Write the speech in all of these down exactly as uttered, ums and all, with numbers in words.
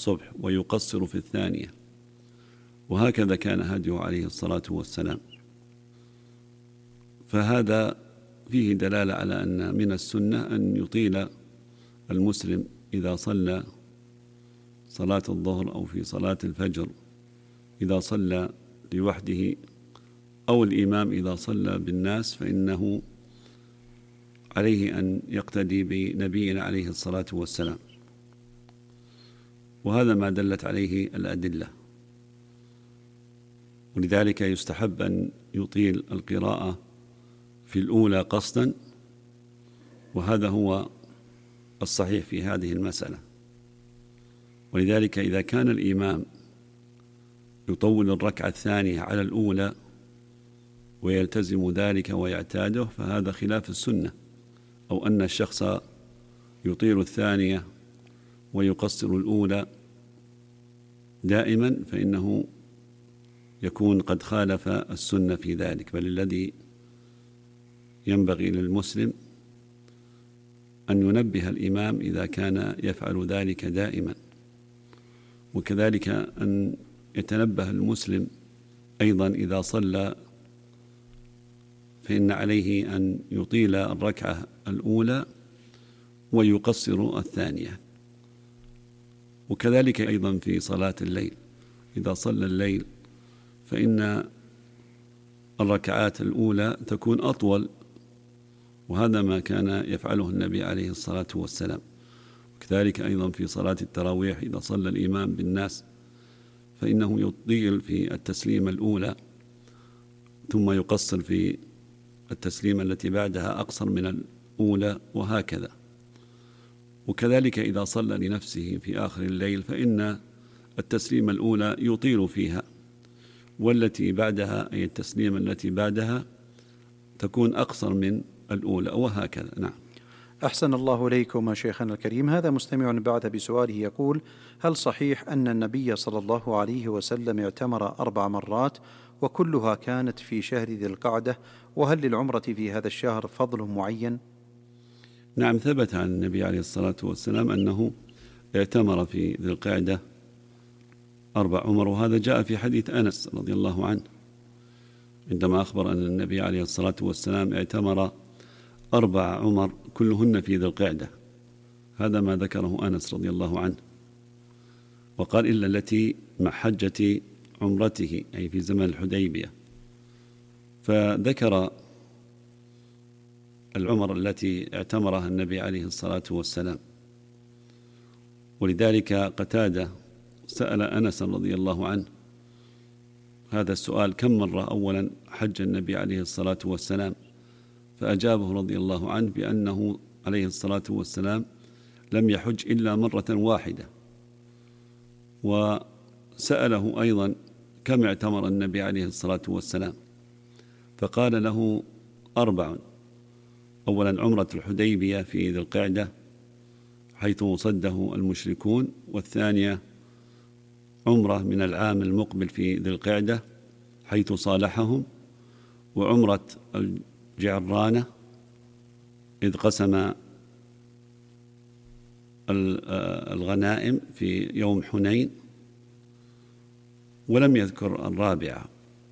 الصبح ويقصر في الثانية، وهكذا كان هديه عليه الصلاة والسلام. فهذا فيه دلالة على أن من السنة أن يطيل المسلم إذا صلى صلاة الظهر أو في صلاة الفجر إذا صلى لوحده، أو الإمام إذا صلى بالناس، فإنه عليه أن يقتدي بنبينا عليه الصلاة والسلام، وهذا ما دلت عليه الأدلة. ولذلك يستحب أن يطيل القراءة في الأولى قصدا، وهذا هو الصحيح في هذه المسألة. ولذلك إذا كان الإمام يطول الركعة الثانية على الأولى ويلتزم ذلك ويعتاده، فهذا خلاف السنة. أو أن الشخص يطيل الثانية ويقصر الأولى دائما، فإنه يكون قد خالف السنة في ذلك. بل الذي ينبغي للمسلم أن ينبه الإمام إذا كان يفعل ذلك دائما، وكذلك أن يتنبه المسلم أيضا إذا صلى، فإن عليه أن يطيل الركعة الأولى ويقصر الثانية. وكذلك أيضا في صلاة الليل، إذا صلى الليل فإن الركعات الأولى تكون أطول، وهذا ما كان يفعله النبي عليه الصلاة والسلام. وكذلك أيضا في صلاة التراويح إذا صلى الإمام بالناس فإنه يطيل في التسليمة الأولى ثم يقصر في التسليمة التي بعدها أقصر من الأولى، وهكذا. وكذلك إذا صلى لنفسه في آخر الليل فإن التسليمة الأولى يطيل فيها، والتي بعدها أي التسليمة التي بعدها تكون أقصر من الأولى، وهكذا. نعم. أحسن الله إليكم شيخنا الكريم. هذا مستمع بعث بسؤاله يقول: هل صحيح أن النبي صلى الله عليه وسلم اعتمر أربع مرات وكلها كانت في شهر ذي القعدة؟ وهل للعمرة في هذا الشهر فضل معين؟ نعم، ثبت عن النبي عليه الصلاة والسلام أنه اعتمر في ذي القعدة أربع عمر، وهذا جاء في حديث أنس رضي الله عنه عندما أخبر أن النبي عليه الصلاة والسلام اعتمر أربع عمر كلهن في ذي القعدة. هذا ما ذكره أنس رضي الله عنه، وقال: إلا التي مع حجة عمرته، أي في زمن الحديبية. فذكر العمر التي اعتمرها النبي عليه الصلاة والسلام. ولذلك قتادة سأل أنس رضي الله عنه هذا السؤال: كم مرة أولا حج النبي عليه الصلاة والسلام؟ فأجابه رضي الله عنه بأنه عليه الصلاة والسلام لم يحج إلا مرة واحدة. وسأله أيضا: كم اعتمر النبي عليه الصلاة والسلام؟ فقال له: أربع. أولا عمرة الحديبية في ذي القعدة حيث صده المشركون، والثانية عمرة من العام المقبل في ذي القعدة حيث صالحهم، وعمرة الجعرانة إذ قسم الغنائم في يوم حنين، ولم يذكر الرابعة.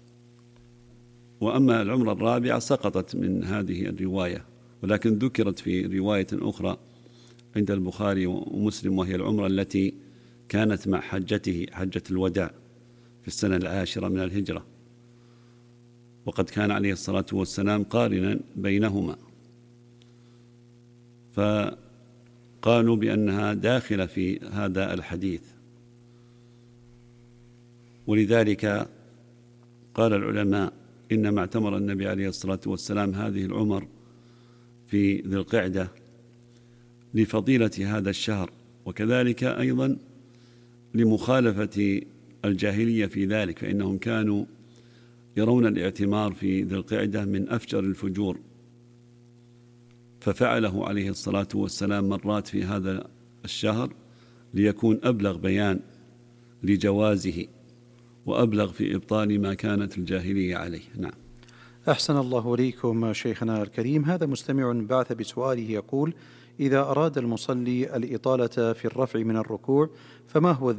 وأما العمرة الرابعة سقطت من هذه الرواية، ولكن ذكرت في رواية أخرى عند البخاري ومسلم، وهي العمرة التي كانت مع حجته حجة الوداع في السنة العاشرة من الهجرة، وقد كان عليه الصلاة والسلام قارنا بينهما، فقالوا بأنها داخلة في هذا الحديث. ولذلك قال العلماء: إنما اعتمر النبي عليه الصلاة والسلام هذه العمر في ذي القعدة لفضيلة هذا الشهر، وكذلك أيضا لمخالفة الجاهلية في ذلك، فإنهم كانوا يرون الاعتمار في ذي القعدة من أفجر الفجور، ففعله عليه الصلاة والسلام مرات في هذا الشهر ليكون أبلغ بيان لجوازه وأبلغ في إبطال ما كانت الجاهلية عليه. نعم. أحسن الله إليكم شيخنا الكريم. هذا مستمع بعث بسؤاله يقول: إذا أراد المصلي الإطالة في الرفع من الركوع فما هو